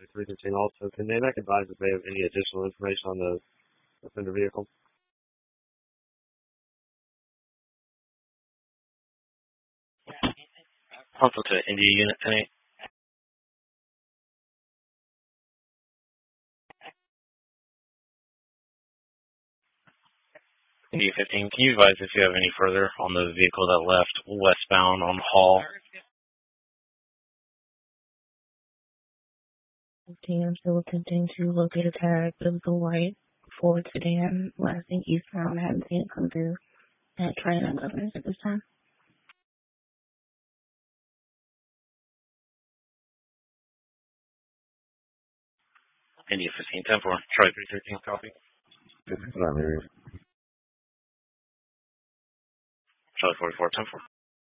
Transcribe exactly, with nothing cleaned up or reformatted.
three fifteen also. Can they make advise if they have any additional information on the offender vehicle? Also to India Unit ten eight. India fifteen, can you advise if you have any further on the vehicle that left westbound on Hall? fifteen, I'm still attempting to locate a tag of the white Ford sedan last in eastbound. I haven't seen it come through at Triad and Governors at this time. India fifteen, ten four, try three thirteen, copy. Primary. Charlie forty-four, ten four.